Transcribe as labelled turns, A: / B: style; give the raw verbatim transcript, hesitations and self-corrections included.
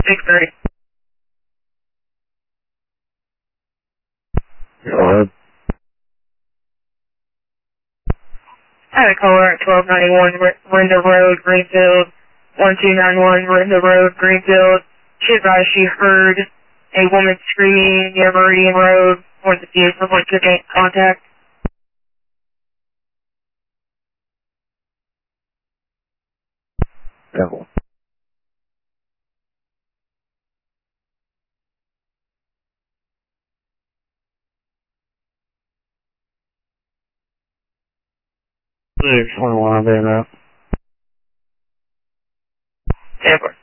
A: six thirty.
B: Go ahead.
A: I had a caller at twelve ninety-one Rinda Road, Greenfield, one two nine one Rinda Road, Greenfield. She advised she heard a woman screaming near Meridian Road when the vehicle went to make contact.
B: Devil. six twenty-one, I'm being out.
A: Airport.